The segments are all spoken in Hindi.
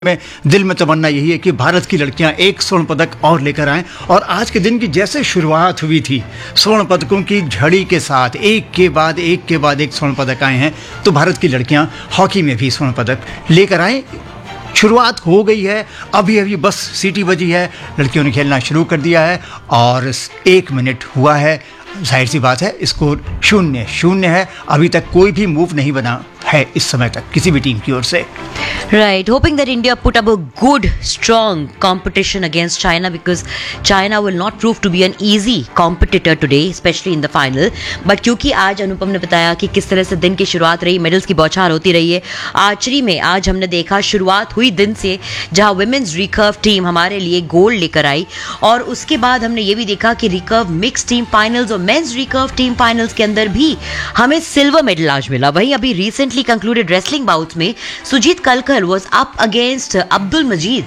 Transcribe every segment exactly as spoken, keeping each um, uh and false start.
में दिल में तमन्ना यही है कि भारत की लड़कियां एक स्वर्ण पदक और लेकर आएं। और आज के दिन की जैसे शुरुआत हुई थी स्वर्ण पदकों की झड़ी के साथ, एक के बाद एक के बाद एक स्वर्ण पदक आए हैं, तो भारत की लड़कियां हॉकी में भी स्वर्ण पदक लेकर आएं। शुरुआत हो गई है, अभी अभी बस सीटी बजी है, लड़कियों ने खेलना शुरू कर दिया है और एक मिनट हुआ है। जाहिर सी बात है स्कोर शून्य शून्य है, अभी तक कोई भी मूव नहीं बना है इस समय तक किसी भी टीम की ओर से। Right, hoping that India put up a good, strong competition against China because China will not prove to be an easy competitor today, especially in the final. But क्योंकि आज अनुपम ने बताया कि किस तरह से दिन की शुरुआत रही, मेडल्स की बौछार होती रही है। आर्चरी में आज हमने देखा शुरुआत हुई दिन से जहां वुमेन्स रिकर्व टीम हमारे लिए गोल्ड लेकर आई और उसके बाद हमने ये भी देखा कि रिकर्व मिक्स टीम फाइनल्स और मेंस रिकर्व टीम फाइनल्स के अंदर भी हमें सिल्वर मेडल आज मिला। वहीं अभी रिसेंटली कंक्लूडेड रेसलिंग बाउट्स में Sujit कलकर was up against Abdul Majid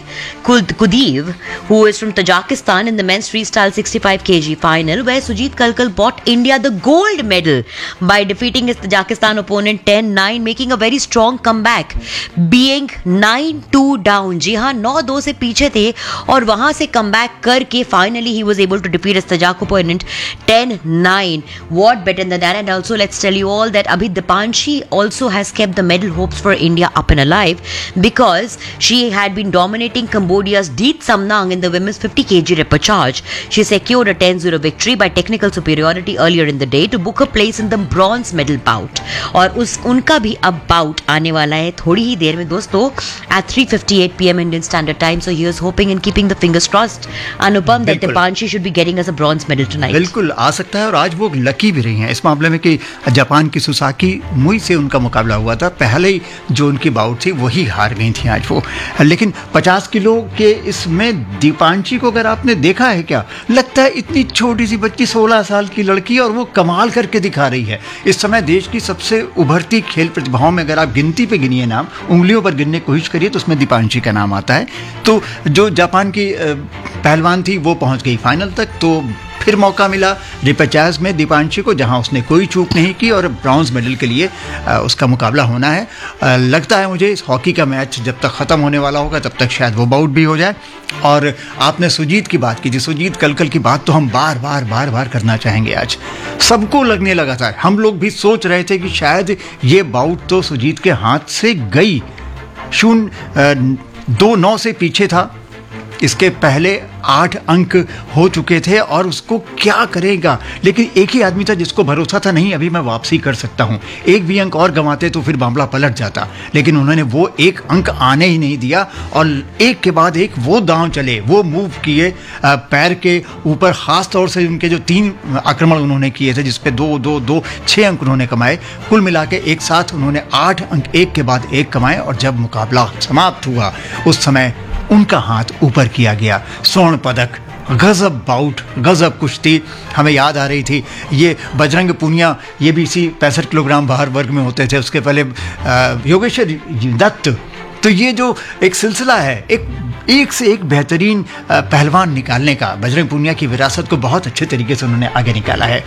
Kudiv, who is from Tajikistan, in the men's freestyle sixty-five kilogram final, where Sujit Kalkal bought India the gold medal by defeating his Tajikistan opponent ten nine, making a very strong comeback, being nine two down. जी हाँ, नौ दो से पीछे थे और वहां से comeback करके finally he was able to defeat his Tajik opponent ten nine. What better than that? And also let's tell you all that Abhi Dipanshi also has kept the medal hopes for India up and alive, because she had been dominating Cambodia's Deet Samnang in the women's fifty kilogram repechage. She secured a ten zero victory by technical superiority earlier in the day to book a place in the bronze medal bout. और उस उनका भी अब bout आने वाला है थोड़ी ही देर में दोस्तों at three fifty-eight p m Indian Standard Time. So he is hoping and keeping the fingers crossed, Anupam, that Dipanshi should be getting us a bronze medal tonight. बिल्कुल आ सकता है और आज वो लकी भी रही हैं इस मामले में कि जापान की सुसाकी मुई से उनका मुकाबला हुआ था, पहले ही जो उनकी बाउट थी वही हार गई थी आज वो। लेकिन पचास किलो के इसमें दीपांशी को अगर आपने देखा है, क्या लगता है इतनी छोटी सी बच्ची सोलह साल की लड़की और वो कमाल करके दिखा रही है। इस समय देश की सबसे उभरती खेल प्रतिभाओं में अगर आप गिनती पे गिनिए नाम, उंगलियों पर गिनने की कोशिश करिए तो उसमें दीपांशी का नाम आता है। तो जो जापान की पहलवान थी वो पहुंच गई फाइनल तक, तो फिर मौका मिला रिपेचेज में दीपांशी को जहां उसने कोई चूक नहीं की और ब्रॉन्ज मेडल के लिए उसका मुकाबला होना है। लगता है मुझे इस हॉकी का मैच जब तक ख़त्म होने वाला होगा तब तक शायद वो बाउट भी हो जाए। और आपने सुजीत की बात की थी, सुजीत कलकल की बात तो हम बार बार बार बार करना चाहेंगे। आज सबको लगने लगा था, हम लोग भी सोच रहे थे कि शायद ये बाउट तो सुजीत के हाथ से गई। शून्य दो नौ से पीछे था, इसके पहले आठ अंक हो चुके थे और उसको क्या करेगा। लेकिन एक ही आदमी था जिसको भरोसा था, नहीं अभी मैं वापसी कर सकता हूं, एक भी अंक और गंवाते तो फिर मामला पलट जाता। लेकिन उन्होंने वो एक अंक आने ही नहीं दिया और एक के बाद एक वो दांव चले, वो मूव किए पैर के ऊपर, खास तौर से उनके जो तीन आक्रमण उन्होंने किए थे जिसपे दो दो दो छः अंक उन्होंने कमाए, कुल मिला के एक साथ उन्होंने आठ अंक एक के बाद एक कमाए। और जब मुकाबला समाप्त हुआ उस समय उनका हाथ ऊपर किया गया, स्वर्ण पदक। गजब बाउट, गजब कुश्ती हमें याद आ रही थी। ये बजरंग पूनिया ये भी इसी पैंसठ किलोग्राम भार वर्ग में होते थे, उसके पहले योगेश्वर दत्त। तो ये जो एक सिलसिला है, एक एक से एक बेहतरीन पहलवान निकालने का, बजरंग पूनिया की विरासत को बहुत अच्छे तरीके से उन्होंने आगे निकाला है।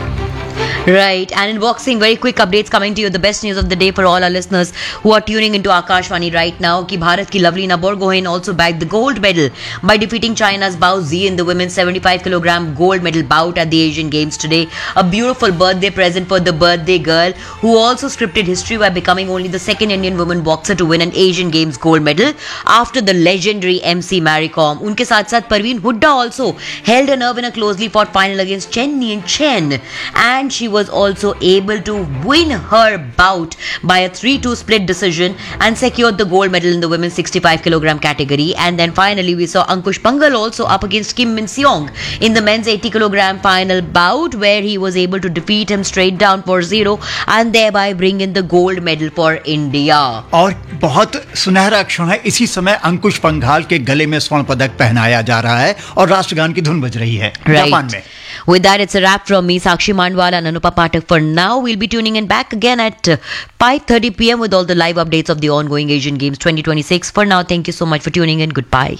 Right, and in boxing, very quick updates coming to you. The best news of the day for all our listeners who are tuning into Akashvani right now, कि भारत की Lavlina Borgohain also bagged the gold medal by defeating China's Bao Zi in the women's seventy-five kilogram gold medal bout at the Asian Games today. A beautiful birthday present for the birthday girl, who also scripted history by becoming only the second Indian woman boxer to win an Asian Games gold medal after the legendary M C Mary Kom. उनके साथ साथ Parveen Hooda also held a nerve in a closely fought final against Chen Nian Chen, and she was was also able to win her bout by a three two split decision and secured the gold medal in the women's sixty-five kilogram category. And then finally we saw Ankush Pangal also up against Kim Min Seong in the men's eighty kilogram final bout, where he was able to defeat him straight down four zero and thereby bring in the gold medal for India. और बहुत सुनहरा क्षण है, इसी समय अंकुश पंघाल के गले में स्वर्ण पदक पहनाया जा रहा है और राष्ट्रगान की धुन बज रही है जापान में। With that, it's a wrap from me, Sakshi Mandwala and Anupa Pathak. For now, we'll be tuning in back again at five thirty p m with all the live updates of the ongoing Asian Games twenty twenty-six. For now, thank you so much for tuning in. Goodbye.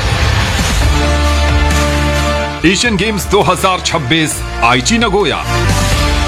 Asian games दो हज़ार छब्बीस आईची नगोया।